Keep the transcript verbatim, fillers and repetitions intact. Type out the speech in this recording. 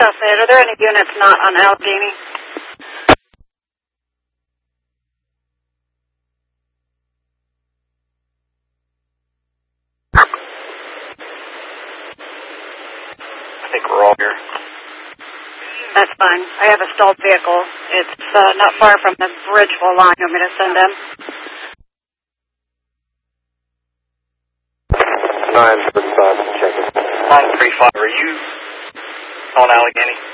discuss it. Are there any units not on Allegheny? I think we're all here. That's fine. I have a stalled vehicle. It's uh, not far from the Bridgeville line. You want me to send them? nine thirty-five, checking. nine three five, are you on Allegheny?